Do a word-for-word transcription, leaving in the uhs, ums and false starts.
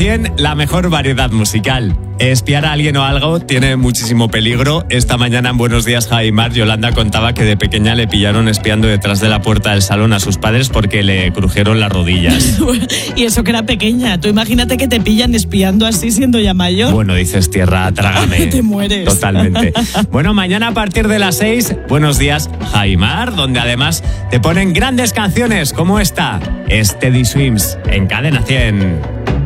cien, la mejor variedad musical. Espiar a alguien o algo tiene muchísimo peligro. Esta mañana en Buenos Días, Jaimar, Yolanda contaba que de pequeña le pillaron espiando detrás de la puerta del salón a sus padres porque le crujieron las rodillas. Y eso que era pequeña. Tú imagínate que te pillan espiando así siendo ya mayor. Bueno, dices tierra, trágame. Te mueres. Totalmente. Bueno, mañana a partir de las seis, Buenos Días, Jaimar, donde además te ponen grandes canciones como esta, Steady Swims, en Cadena cien.